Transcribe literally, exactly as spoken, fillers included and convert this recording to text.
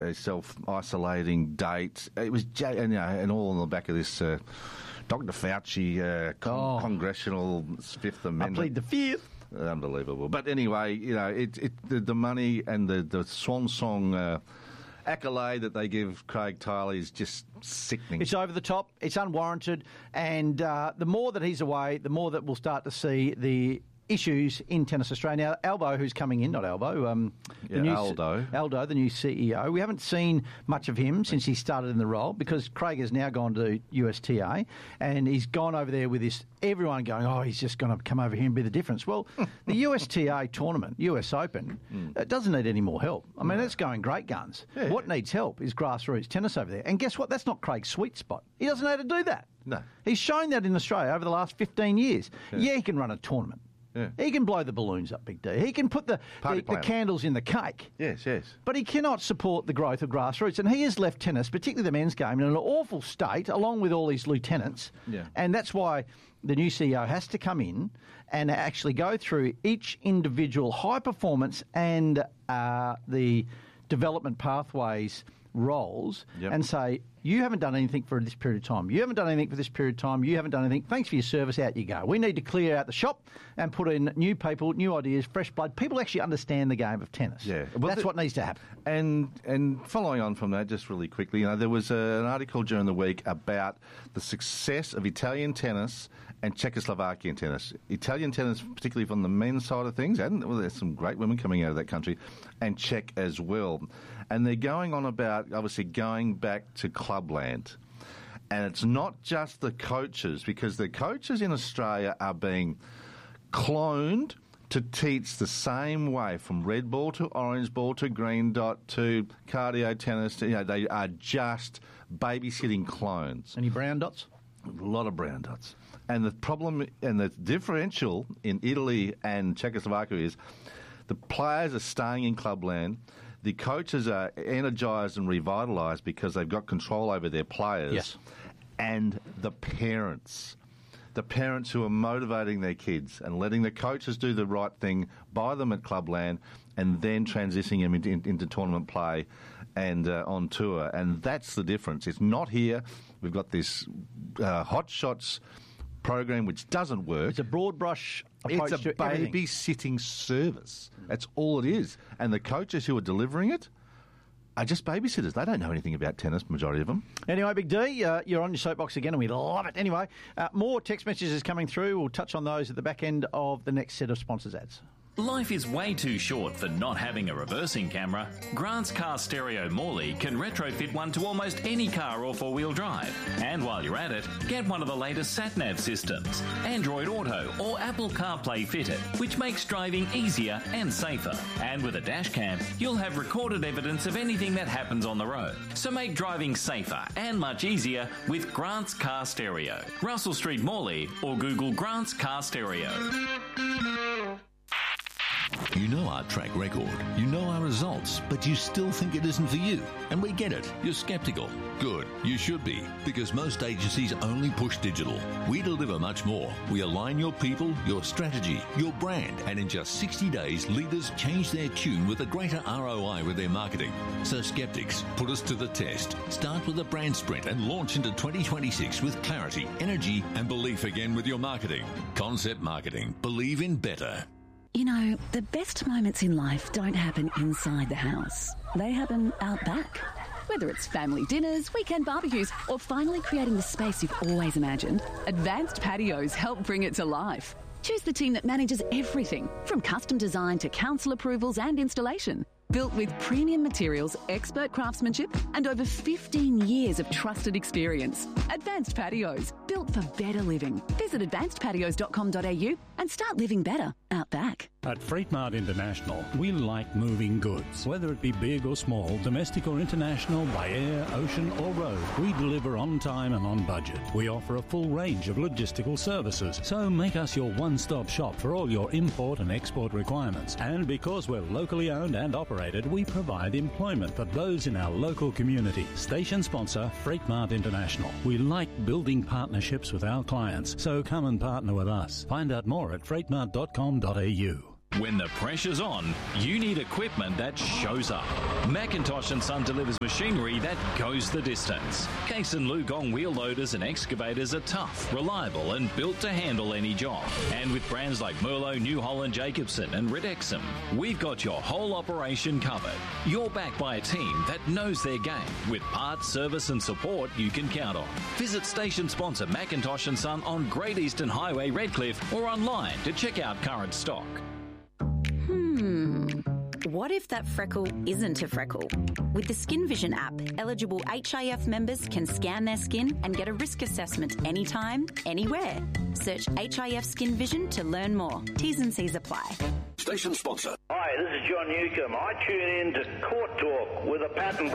uh, self-isolating dates. It was, j- and, you know, and all on the back of this uh, Doctor Fauci uh, con- Oh. Congressional Fifth I Amendment. plead the fifth. Unbelievable. But anyway, you know, it, it the, the money and the, the swan song uh, accolade that they give Craig Tyler is just sickening. It's over the top. It's unwarranted. And uh, the more that he's away, the more that we'll start to see the issues in Tennis Australia. Now, Albo, who's coming in, not Albo, um, the Yeah, new Aldo. Aldo, the new C E O. We haven't seen much of him since he started in the role because Craig has now gone to U S T A and he's gone over there with this, everyone going, oh, he's just going to come over here and be the difference. Well, the U S T A tournament, U S Open, mm. it doesn't need any more help. I mean, no. It's going great guns. Yeah, what yeah. needs help is grassroots tennis over there. And guess what? That's not Craig's sweet spot. He doesn't know how to do that. No. He's shown that in Australia over the last fifteen years. Yeah, yeah he can run a tournament. Yeah. He can blow the balloons up, Big D. He can put the, the, the candles in the cake. Yes, yes. But he cannot support the growth of grassroots. And he has left tennis, particularly the men's game, in an awful state, along with all his lieutenants. Yeah. And that's why the new C E O has to come in and actually go through each individual high performance and uh, the development pathways roles yep. and say, you haven't done anything for this period of time. You haven't done anything for this period of time. You haven't done anything. Thanks for your service. Out you go. We need to clear out the shop and put in new people, new ideas, fresh blood. People actually understand the game of tennis. Yeah. Well, That's the, what needs to happen. And and following on from that, just really quickly, you know, there was a, an article during the week about the success of Italian tennis and Czechoslovakian tennis. Italian tennis, particularly from the men's side of things, and well, there's some great women coming out of that country, and Czech as well. And they're going on about, obviously, going back to clubland. And it's not just the coaches, because the coaches in Australia are being cloned to teach the same way, from red ball to orange ball to green dot to cardio tennis. To, you know, they are just babysitting clones. Any brown dots? A lot of brown dots. And the problem and the differential in Italy and Czechoslovakia is the players are staying in clubland. The coaches are energised and revitalised because they've got control over their players. Yes. And the parents. The parents who are motivating their kids and letting the coaches do the right thing by them at clubland and then transitioning them into, into tournament play and uh, on tour. And that's the difference. It's not here. We've got this uh, Hot Shots program which doesn't work. It's a broad brush approach It's a to everything. babysitting service. That's all it is. And the coaches who are delivering it are just babysitters. They don't know anything about tennis, majority of them. Anyway, Big D, uh, you're on your soapbox again and we love it. Anyway, uh, more text messages coming through. We'll touch on those at the back end of the next set of sponsors ads. Life is way too short for not having a reversing camera. Grant's Car Stereo Morley can retrofit one to almost any car or four-wheel drive. And while you're at it, get one of the latest sat-nav systems, Android Auto or Apple CarPlay fitted, which makes driving easier and safer. And with a dash cam, you'll have recorded evidence of anything that happens on the road. So make driving safer and much easier with Grant's Car Stereo. Russell Street Morley or Google Grant's Car Stereo. You know our track record, you know our results, but you still think it isn't for you. And we get it. You're sceptical. Good. You should be, because most agencies only push digital. We deliver much more. We align your people, your strategy, your brand, and in just sixty days, leaders change their tune with a greater R O I with their marketing. So skeptics, put us to the test. Start with a brand sprint and launch into twenty twenty-six with clarity, energy, and belief again with your marketing. Concept Marketing. Believe in better. You know, the best moments in life don't happen inside the house. They happen out back. Whether it's family dinners, weekend barbecues, or finally creating the space you've always imagined, Advanced Patios help bring it to life. Choose the team that manages everything, from custom design to council approvals and installation. Built with premium materials, expert craftsmanship, and over fifteen years of trusted experience. Advanced Patios, built for better living. Visit advanced patios dot com dot a u and start living better out back. At Freightmart International, we like moving goods. Whether it be big or small, domestic or international, by air, ocean or road, we deliver on time and on budget. We offer a full range of logistical services, so make us your one-stop shop for all your import and export requirements. And because we're locally owned and operated, we provide employment for those in our local community. Station sponsor, Freightmart International. We like building partnerships with our clients, so come and partner with us. Find out more at freightmart dot com dot a u. When the pressure's on, you need equipment that shows up. Macintosh and Son delivers machinery that goes the distance. Case and Lugong wheel loaders and excavators are tough, reliable and built to handle any job. And with brands like Merlot, New Holland, Jacobson and Ridexum, we've got your whole operation covered. You're backed by a team that knows their game with parts, service and support you can count on. Visit station sponsor Macintosh and Son on Great Eastern Highway, Redcliffe, or online to check out current stock. Hmm. What if that freckle isn't a freckle? With the Skin Vision app, eligible H I F members can scan their skin and get a risk assessment anytime, anywhere. Search H I F Skin Vision to learn more. T's and C's apply. Station sponsor. Hi, this is John Newcomb. I tune in to Court Talk with a patent